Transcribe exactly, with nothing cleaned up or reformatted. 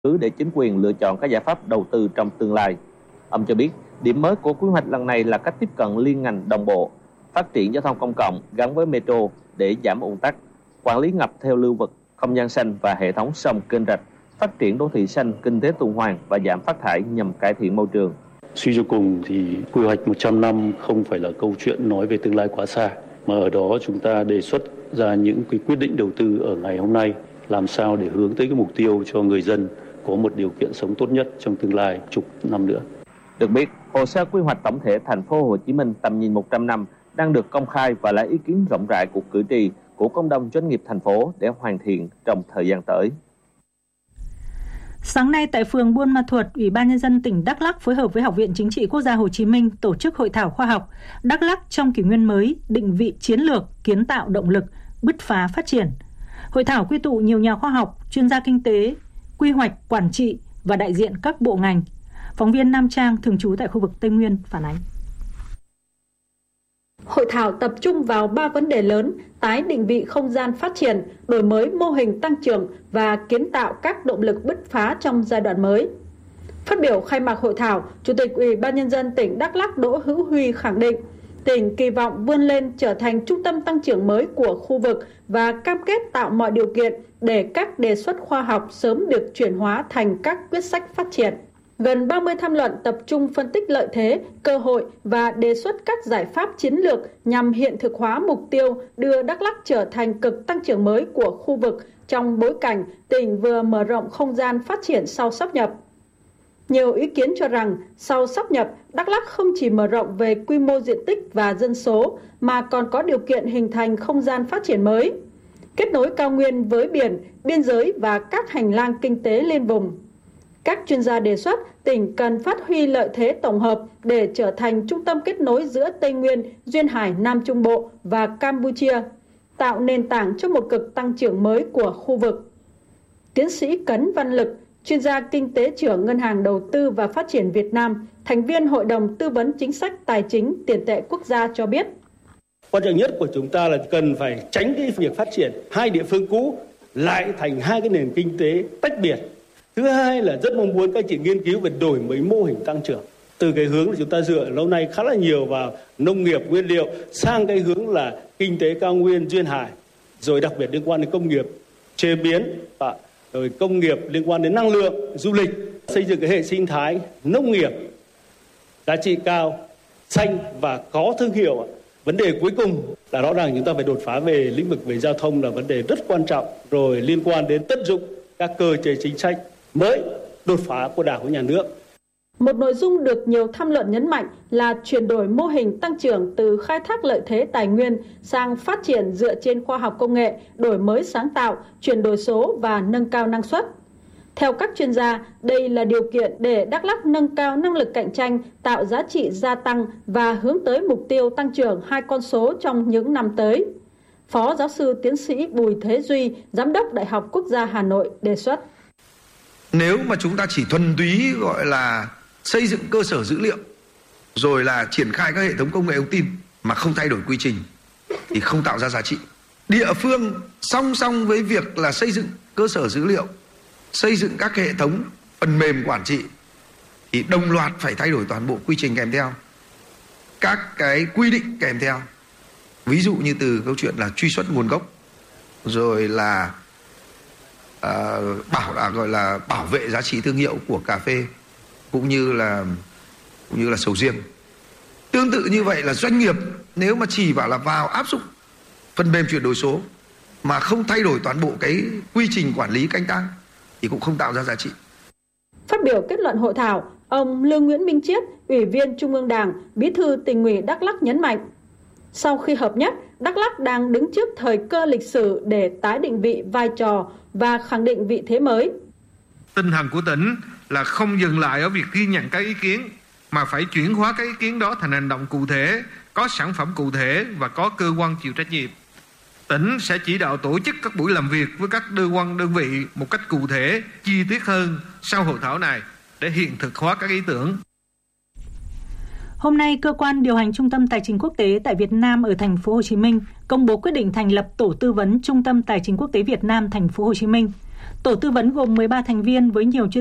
để chính quyền lựa chọn các giải pháp đầu tư trong tương lai. Ông cho biết, điểm mới của quy hoạch lần này là cách tiếp cận liên ngành đồng bộ, phát triển giao thông công cộng gắn với metro để giảm ùn tắc, quản lý ngập theo lưu vực, không gian xanh và hệ thống sông kênh rạch, phát triển đô thị xanh, kinh tế tuần hoàn và giảm phát thải nhằm cải thiện môi trường. Suy cho cùng thì quy hoạch một trăm năm không phải là câu chuyện nói về tương lai quá xa, mà ở đó chúng ta đề xuất ra những cái quyết định đầu tư ở ngày hôm nay, làm sao để hướng tới cái mục tiêu cho người dân có một điều kiện sống tốt nhất trong tương lai chục năm nữa. Được biết, hồ sơ quy hoạch tổng thể thành phố Hồ Chí Minh tầm nhìn một trăm năm đang được công khai và lấy ý kiến rộng rãi của cử tri, của cộng đồng doanh nghiệp thành phố để hoàn thiện trong thời gian tới. Sáng nay tại phường Buôn Ma Thuột, Ủy ban Nhân dân tỉnh Đắk Lắk phối hợp với Học viện Chính trị Quốc gia Hồ Chí Minh tổ chức hội thảo khoa học Đắk Lắk trong kỷ nguyên mới, định vị chiến lược, kiến tạo động lực, bứt phá phát triển. Hội thảo quy tụ nhiều nhà khoa học, chuyên gia kinh tế, quy hoạch, quản trị và đại diện các bộ ngành. Phóng viên Nam Trang thường trú tại khu vực Tây Nguyên phản ánh. Hội thảo tập trung vào ba vấn đề lớn: tái định vị không gian phát triển, đổi mới mô hình tăng trưởng và kiến tạo các động lực bứt phá trong giai đoạn mới. Phát biểu khai mạc hội thảo, Chủ tịch Ủy ban Nhân dân tỉnh Đắk Lắk Đỗ Hữu Huy khẳng định, tỉnh kỳ vọng vươn lên trở thành trung tâm tăng trưởng mới của khu vực và cam kết tạo mọi điều kiện để các đề xuất khoa học sớm được chuyển hóa thành các quyết sách phát triển. Gần ba mươi tham luận tập trung phân tích lợi thế, cơ hội và đề xuất các giải pháp chiến lược nhằm hiện thực hóa mục tiêu đưa Đắk Lắk trở thành cực tăng trưởng mới của khu vực trong bối cảnh tỉnh vừa mở rộng không gian phát triển sau sáp nhập. Nhiều ý kiến cho rằng sau sáp nhập, Đắk Lắk không chỉ mở rộng về quy mô diện tích và dân số mà còn có điều kiện hình thành không gian phát triển mới, kết nối cao nguyên với biển, biên giới và các hành lang kinh tế liên vùng. Các chuyên gia đề xuất tỉnh cần phát huy lợi thế tổng hợp để trở thành trung tâm kết nối giữa Tây Nguyên, Duyên Hải, Nam Trung Bộ và Campuchia, tạo nền tảng cho một cực tăng trưởng mới của khu vực. Tiến sĩ Cấn Văn Lực, chuyên gia kinh tế trưởng Ngân hàng Đầu tư và Phát triển Việt Nam, thành viên Hội đồng Tư vấn Chính sách Tài chính Tiền tệ Quốc gia cho biết. Quan trọng nhất của chúng ta là cần phải tránh cái việc phát triển hai địa phương cũ lại thành hai cái nền kinh tế tách biệt. Thứ hai là rất mong muốn các chị nghiên cứu về đổi mới mô hình tăng trưởng. Từ cái hướng là chúng ta dựa lâu nay khá là nhiều vào nông nghiệp nguyên liệu sang cái hướng là kinh tế cao nguyên duyên hải, rồi đặc biệt liên quan đến công nghiệp chế biến, rồi công nghiệp liên quan đến năng lượng, du lịch, xây dựng cái hệ sinh thái nông nghiệp giá trị cao, xanh và có thương hiệu. Vấn đề cuối cùng là rõ ràng chúng ta phải đột phá về lĩnh vực về giao thông là vấn đề rất quan trọng, rồi liên quan đến tận dụng các cơ chế chính sách mới, đột phá của Đảng, của Nhà nước. Một nội dung được nhiều tham luận nhấn mạnh là chuyển đổi mô hình tăng trưởng từ khai thác lợi thế tài nguyên sang phát triển dựa trên khoa học công nghệ, đổi mới sáng tạo, chuyển đổi số và nâng cao năng suất. Theo các chuyên gia, đây là điều kiện để Đắk Lắk nâng cao năng lực cạnh tranh, tạo giá trị gia tăng và hướng tới mục tiêu tăng trưởng hai con số trong những năm tới. Phó giáo sư tiến sĩ Bùi Thế Duy, Giám đốc Đại học Quốc gia Hà Nội đề xuất. Nếu mà chúng ta chỉ thuần túy gọi là xây dựng cơ sở dữ liệu, rồi là triển khai các hệ thống công nghệ thông tin mà không thay đổi quy trình thì không tạo ra giá trị. Địa phương song song với việc là xây dựng cơ sở dữ liệu, xây dựng các hệ thống phần mềm quản trị thì đồng loạt phải thay đổi toàn bộ quy trình kèm theo, các cái quy định kèm theo. Ví dụ như từ câu chuyện là truy xuất nguồn gốc, rồi là uh, bảo là gọi là bảo vệ giá trị thương hiệu của cà phê cũng như là cũng như là sầu riêng. Tương tự như vậy là doanh nghiệp nếu mà chỉ bảo là vào áp dụng phần mềm chuyển đổi số mà không thay đổi toàn bộ cái quy trình quản lý canh tác thì cũng không tạo ra giá trị. Phát biểu kết luận hội thảo, ông Lương Nguyễn Minh Chiết, Ủy viên Trung ương Đảng, Bí thư Tỉnh ủy Đắk Lắk nhấn mạnh, sau khi hợp nhất, Đắk Lắk đang đứng trước thời cơ lịch sử để tái định vị vai trò và khẳng định vị thế mới. Tinh thần của tỉnh là không dừng lại ở việc ghi nhận các ý kiến, mà phải chuyển hóa các ý kiến đó thành hành động cụ thể, có sản phẩm cụ thể và có cơ quan chịu trách nhiệm. Tỉnh sẽ chỉ đạo tổ chức các buổi làm việc với các cơ quan đơn vị một cách cụ thể, chi tiết hơn sau hội thảo này để hiện thực hóa các ý tưởng. Hôm nay, cơ quan điều hành Trung tâm Tài chính Quốc tế tại Việt Nam ở thành phố Hồ Chí Minh công bố quyết định thành lập tổ tư vấn Trung tâm Tài chính Quốc tế Việt Nam thành phố Hồ Chí Minh. Tổ tư vấn gồm mười ba thành viên với nhiều chuyên